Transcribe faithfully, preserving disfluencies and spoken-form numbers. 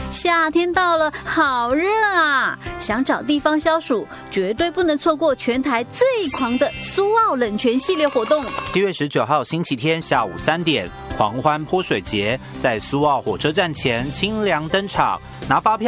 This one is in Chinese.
夏天到了，好热啊！想找地方消暑，绝对不能错过全台最狂的苏澳冷泉系列活动。 一月十九号星期天下午三点，狂欢泼水节在苏澳火车站前清凉登场，拿发票